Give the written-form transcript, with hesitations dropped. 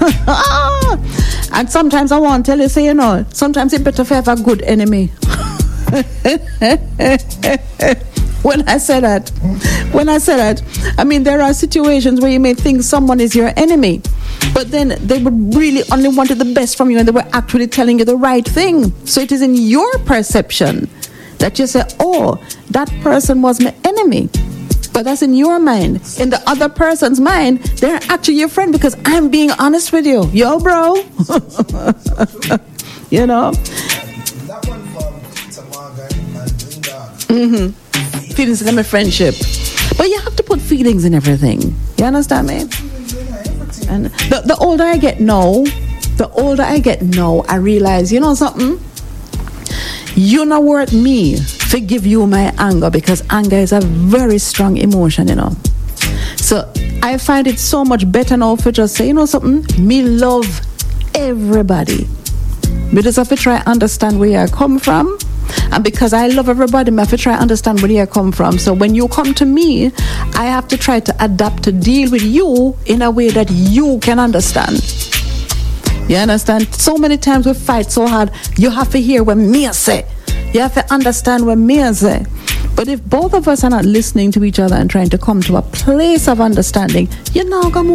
And sometimes I want to tell you, say, sometimes it's better to have a good enemy. When I say that, I mean, there are situations where you may think someone is your enemy, but then they would really only wanted the best from you, and they were actually telling you the right thing. So it is in your perception that you say, oh, that person was my enemy. But that's in your mind. In the other person's mind, they're actually your friend because I'm being honest with you. Yo, bro. That one from Peter Morgan and Linda. Feelings in my friendship. But you have to put feelings in everything. You understand me? And the older I get now, I realize, something? You're not worth me forgive you my anger, because anger is a very strong emotion, So I find it so much better now for just say, something? Me love everybody. Me just have to try to understand where I come from. And because I love everybody, I have to try to understand where I come from. So when you come to me, I have to try to adapt to deal with you in a way that you can understand. You understand? So many times we fight so hard, you have to hear what me say. You have to understand what me say. But if both of us are not listening to each other and trying to come to a place of understanding, you're not going to